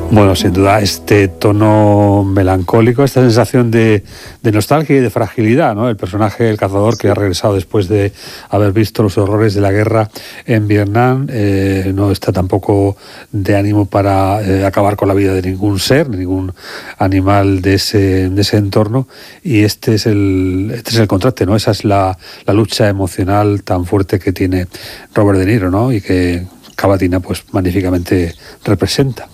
Bueno, sin duda, este tono melancólico, esta sensación de nostalgia y de fragilidad, ¿no? El personaje, el cazador, sí, que ha regresado después de haber visto los horrores de la guerra en Vietnam, no está tampoco de ánimo para acabar con la vida de ningún ser, de ningún animal de ese entorno, y este es el contraste, ¿no? Esa es la lucha emocional tan fuerte que tiene Robert De Niro, ¿no? Y que Cavatina, pues, magníficamente representa.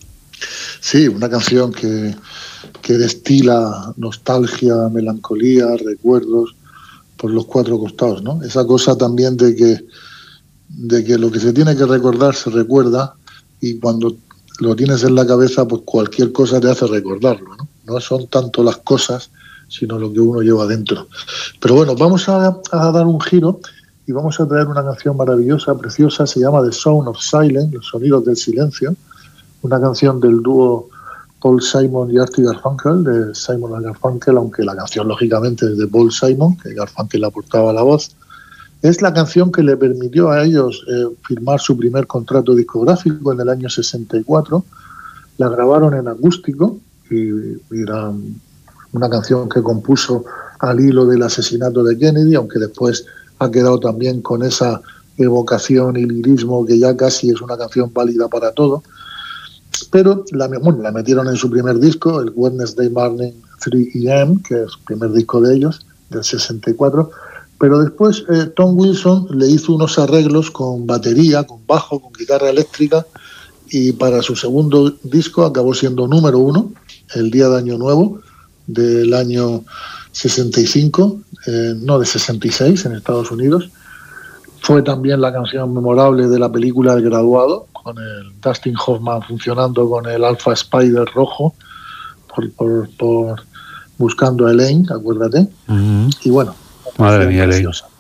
Sí, una canción que destila nostalgia, melancolía, recuerdos por los cuatro costados, ¿no? Esa cosa también de que lo que se tiene que recordar se recuerda, y cuando lo tienes en la cabeza, pues cualquier cosa te hace recordarlo, ¿no? No son tanto las cosas, sino lo que uno lleva dentro. Pero bueno, vamos a dar un giro y vamos a traer una canción maravillosa, preciosa, se llama The Sound of Silence, los sonidos del silencio, una canción del dúo Paul Simon y Artie Garfunkel, de Simon y Garfunkel, aunque la canción lógicamente es de Paul Simon, que Garfunkel aportaba la voz. Es la canción que le permitió a ellos firmar su primer contrato discográfico en el año 64. La grabaron en acústico y era una canción que compuso al hilo del asesinato de Kennedy, aunque después ha quedado también con esa evocación y lirismo que ya casi es una canción válida para todo. Pero la metieron en su primer disco, el Wednesday Morning 3 AM, que es el primer disco de ellos, del 64. Pero después Tom Wilson le hizo unos arreglos con batería, con bajo, con guitarra eléctrica, y para su segundo disco acabó siendo número 1, el día de Año Nuevo, del año 65, no, de 66 en Estados Unidos. Fue también la canción memorable de la película El Graduado, con el Dustin Hoffman funcionando con el Alpha Spider rojo por buscando a Elaine, acuérdate. Uh-huh. Y bueno, madre mía, Elaine.